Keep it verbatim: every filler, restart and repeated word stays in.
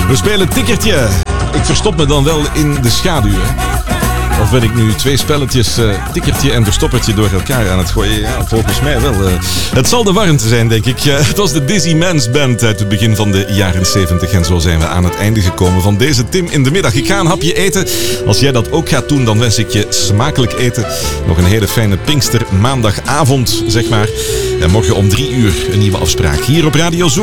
We spelen tikkertje. Ik verstop me dan wel in de schaduw. Hè? Of ben ik nu twee spelletjes uh, tikkertje en verstoppertje door elkaar aan het gooien? Ja, volgens mij wel. Uh, het zal de warmte zijn, denk ik. Uh, het was de Dizzy Mans Band uit het begin van de jaren zeventig. En zo zijn we aan het einde gekomen van deze Tim in de middag. Ik ga een hapje eten. Als jij dat ook gaat doen, dan wens ik je smakelijk eten. Nog een hele fijne Pinkster maandagavond, zeg maar. En morgen om drie uur een nieuwe afspraak hier op Radio Zo.